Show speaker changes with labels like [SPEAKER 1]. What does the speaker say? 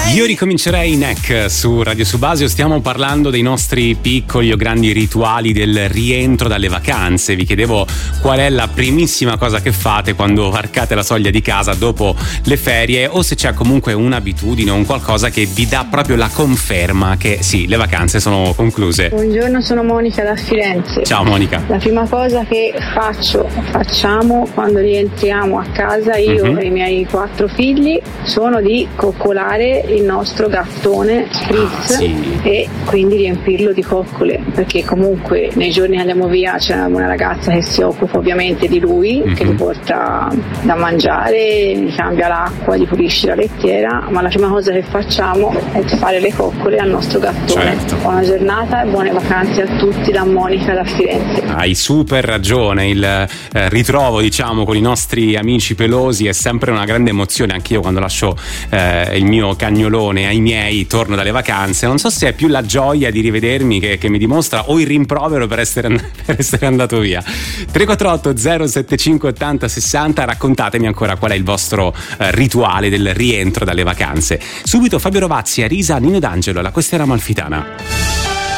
[SPEAKER 1] Io ricomincerei NEC su Radio Subasio. Stiamo parlando dei nostri piccoli o grandi rituali del rientro dalle vacanze. Vi chiedevo qual è la primissima cosa che fate quando varcate la soglia di casa dopo le ferie, o se c'è comunque un'abitudine o un qualcosa che vi dà proprio la conferma che sì, le vacanze sono concluse.
[SPEAKER 2] Buongiorno, sono Monica da Firenze.
[SPEAKER 1] Ciao Monica.
[SPEAKER 2] La prima cosa che facciamo quando rientriamo a casa, io e i miei 4 figli, sono di coccolare il nostro gattone Fritz, e quindi riempirlo di coccole, perché comunque nei giorni che andiamo via c'è una ragazza che si occupa ovviamente di lui, che gli porta da mangiare, gli cambia l'acqua, gli pulisce la lettiera, ma la prima cosa che facciamo è fare le coccole al nostro gattone.
[SPEAKER 1] Certo.
[SPEAKER 2] Buona giornata e buone vacanze a tutti da Monica da Firenze.
[SPEAKER 1] Hai super ragione, il ritrovo diciamo con i nostri amici pelosi è sempre una grande emozione. Anch'io quando lascio il mio cagnolone ai miei, torno dalle vacanze, non so se è più la gioia di rivedermi che mi dimostra, o il rimprovero per essere andato via. 348 075 80 60, raccontatemi ancora qual è il vostro rituale del rientro dalle vacanze. Subito Fabio Rovazzi, Arisa, Nino D'Angelo, la Questione Amalfitana.